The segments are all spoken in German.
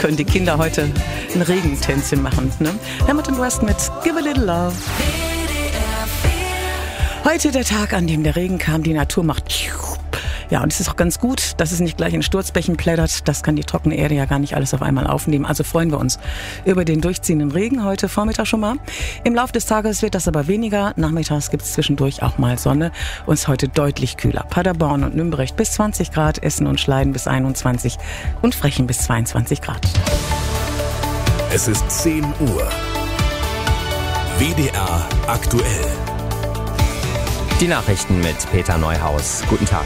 können die Kinder heute ein Regentänzchen machen. Ne? Hamilton West mit Give a Little Love. Heute der Tag, an dem der Regen kam, die Natur macht. Ja, und es ist auch ganz gut, dass es nicht gleich in Sturzbächen plättert. Das kann die trockene Erde ja gar nicht alles auf einmal aufnehmen. Also freuen wir uns über den durchziehenden Regen heute Vormittag schon mal. Im Laufe des Tages wird das aber weniger. Nachmittags gibt es zwischendurch auch mal Sonne und es ist heute deutlich kühler. Paderborn und Nümbrecht bis 20 Grad, Essen und Schleiden bis 21 und Frechen bis 22 Grad. Es ist 10 Uhr. WDR aktuell. Die Nachrichten mit Peter Neuhaus. Guten Tag.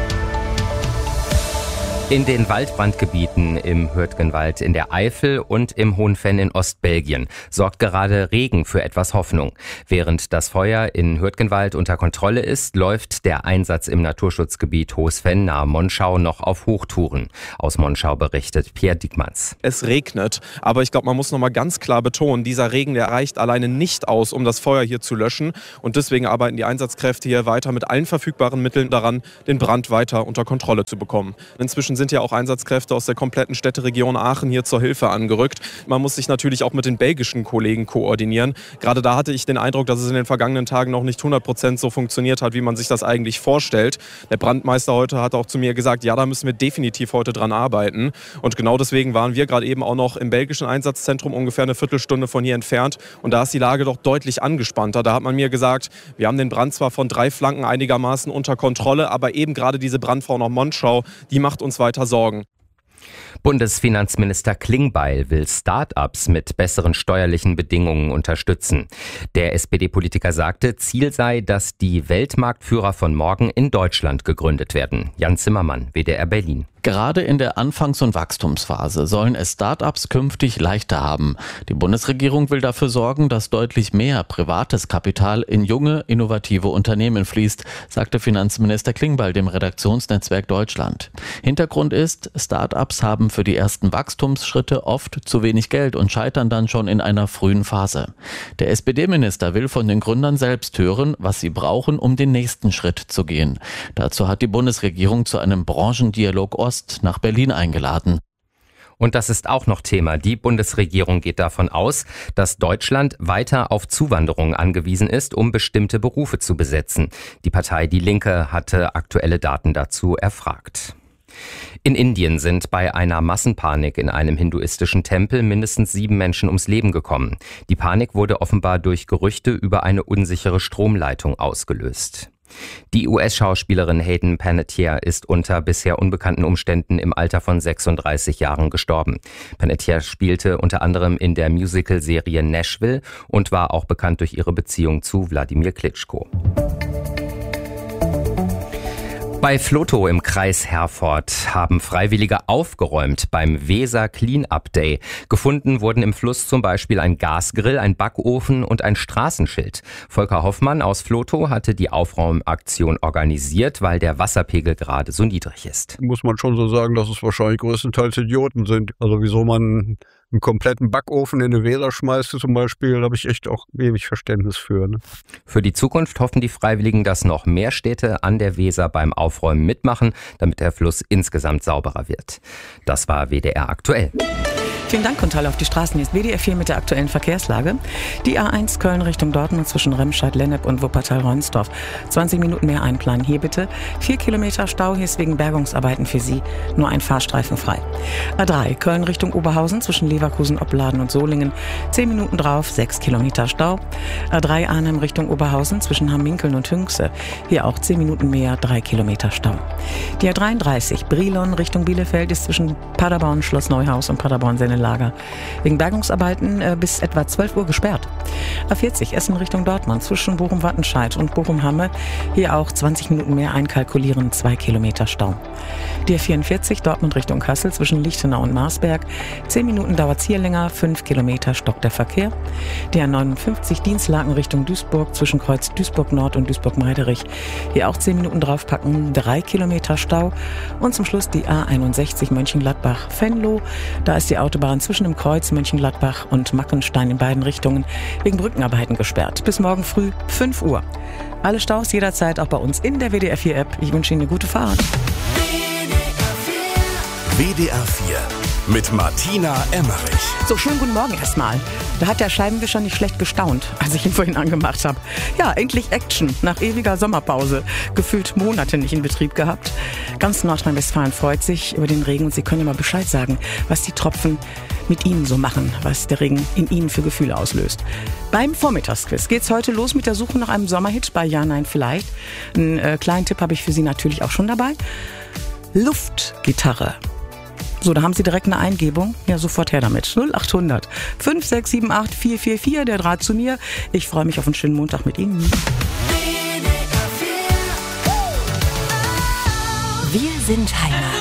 In den Waldbrandgebieten im Hürtgenwald in der Eifel und im Hohenfenn in Ostbelgien sorgt gerade Regen für etwas Hoffnung. Während das Feuer in Hürtgenwald unter Kontrolle ist, läuft der Einsatz im Naturschutzgebiet Hohsfenn nahe Monschau noch auf Hochtouren. Aus Monschau berichtet Pierre Diekmanns. Es regnet, aber ich glaube, man muss noch mal ganz klar betonen, dieser Regen, der reicht alleine nicht aus, um das Feuer hier zu löschen. Und deswegen arbeiten die Einsatzkräfte hier weiter mit allen verfügbaren Mitteln daran, den Brand weiter unter Kontrolle zu bekommen. Inzwischen sind ja auch Einsatzkräfte aus der kompletten Städteregion Aachen hier zur Hilfe angerückt. Man muss sich natürlich auch mit den belgischen Kollegen koordinieren. Gerade da hatte ich den Eindruck, dass es in den vergangenen Tagen noch nicht 100% so funktioniert hat, wie man sich das eigentlich vorstellt. Der Brandmeister heute hat auch zu mir gesagt, ja, da müssen wir definitiv heute dran arbeiten. Und genau deswegen waren wir gerade eben auch noch im belgischen Einsatzzentrum ungefähr eine Viertelstunde von hier entfernt. Und da ist die Lage doch deutlich angespannter. Da hat man mir gesagt, wir haben den Brand zwar von 3 Flanken einigermaßen unter Kontrolle, aber eben gerade diese Brandfrau nach Monschau, die macht uns weiter Sorgen. Bundesfinanzminister Klingbeil will Start-ups mit besseren steuerlichen Bedingungen unterstützen. Der SPD-Politiker sagte, Ziel sei, dass die Weltmarktführer von morgen in Deutschland gegründet werden. Jan Zimmermann, WDR Berlin. Gerade in der Anfangs- und Wachstumsphase sollen es Start-ups künftig leichter haben. Die Bundesregierung will dafür sorgen, dass deutlich mehr privates Kapital in junge, innovative Unternehmen fließt, sagte Finanzminister Klingbeil dem Redaktionsnetzwerk Deutschland. Hintergrund ist, Start-ups haben für die ersten Wachstumsschritte oft zu wenig Geld und scheitern dann schon in einer frühen Phase. Der SPD-Minister will von den Gründern selbst hören, was sie brauchen, um den nächsten Schritt zu gehen. Dazu hat die Bundesregierung zu einem Branchendialog Ost nach Berlin eingeladen. Und das ist auch noch Thema. Die Bundesregierung geht davon aus, dass Deutschland weiter auf Zuwanderung angewiesen ist, um bestimmte Berufe zu besetzen. Die Partei Die Linke hatte aktuelle Daten dazu erfragt. In Indien sind bei einer Massenpanik in einem hinduistischen Tempel mindestens 7 Menschen ums Leben gekommen. Die Panik wurde offenbar durch Gerüchte über eine unsichere Stromleitung ausgelöst. Die US-Schauspielerin Hayden Panettiere ist unter bisher unbekannten Umständen im Alter von 36 Jahren gestorben. Panettiere spielte unter anderem in der Musical-Serie Nashville und war auch bekannt durch ihre Beziehung zu Wladimir Klitschko. Bei Vlotho im Kreis Herford haben Freiwillige aufgeräumt beim Weser Clean-Up Day. Gefunden wurden im Fluss zum Beispiel ein Gasgrill, ein Backofen und ein Straßenschild. Volker Hoffmann aus Vlotho hatte die Aufräumaktion organisiert, weil der Wasserpegel gerade so niedrig ist. Muss man schon so sagen, dass es wahrscheinlich größtenteils Idioten sind. Also wieso man einen kompletten Backofen in eine Weser schmeißt zum Beispiel, da habe ich echt auch wenig Verständnis für. Ne? Für die Zukunft hoffen die Freiwilligen, dass noch mehr Städte an der Weser beim Aufräumen mitmachen, damit der Fluss insgesamt sauberer wird. Das war WDR aktuell. Vielen Dank, Kontrolle auf die Straßen. Hier ist WDR 4 mit der aktuellen Verkehrslage. Die A1 Köln Richtung Dortmund zwischen Remscheid, Lennep und Wuppertal-Ronsdorf. 20 Minuten mehr einplanen. Hier bitte 4 Kilometer Stau. Hier ist wegen Bergungsarbeiten für Sie nur ein Fahrstreifen frei. A3 Köln Richtung Oberhausen zwischen Leverkusen, Opladen und Solingen. 10 Minuten drauf, 6 Kilometer Stau. A3 Arnhem Richtung Oberhausen zwischen Hamminkeln und Hünxe. Hier auch 10 Minuten mehr, 3 Kilometer Stau. Die A33 Brilon Richtung Bielefeld ist zwischen Paderborn, Schloss Neuhaus und Paderborn-Sennelager wegen Bergungsarbeiten bis etwa 12 Uhr gesperrt. A40 Essen Richtung Dortmund zwischen Bochum-Wattenscheid und Bochum-Hamme. Hier auch 20 Minuten mehr einkalkulieren, 2 Kilometer Stau. Die A44 Dortmund Richtung Kassel zwischen Lichtenau und Marsberg. 10 Minuten dauert's hier länger, 5 Kilometer stockt der Verkehr. Die A59 Dienstlaken Richtung Duisburg zwischen Kreuz Duisburg-Nord und Duisburg-Meiderich. Hier auch 10 Minuten draufpacken, 3 Kilometer Stau. Und zum Schluss die A61 Mönchengladbach-Venlo. Da ist die Autobahn zwischen dem Kreuz Mönchengladbach und Mackenstein in beiden Richtungen wegen Brückenarbeiten gesperrt. Bis morgen früh 5 Uhr. Alle Staus jederzeit auch bei uns in der WDR 4 App. Ich wünsche Ihnen eine gute Fahrt. WDR 4 mit Martina Emmerich. So, schönen guten Morgen erstmal. Da hat der Scheibenwischer nicht schlecht gestaunt, als ich ihn vorhin angemacht habe. Ja, endlich Action nach ewiger Sommerpause. Gefühlt Monate nicht in Betrieb gehabt. Ganz Nordrhein-Westfalen freut sich über den Regen und Sie können ja mal Bescheid sagen, was die Tropfen mit Ihnen so machen, was der Regen in Ihnen für Gefühle auslöst. Beim Vormittagsquiz geht's heute los mit der Suche nach einem Sommerhit bei Ja, Nein, Vielleicht. Einen kleinen Tipp habe ich für Sie natürlich auch schon dabei. Luftgitarre. So, da haben Sie direkt eine Eingebung. Ja, sofort her damit. 0800 5678 444, der Draht zu mir. Ich freue mich auf einen schönen Montag mit Ihnen. Wir sind Heimat.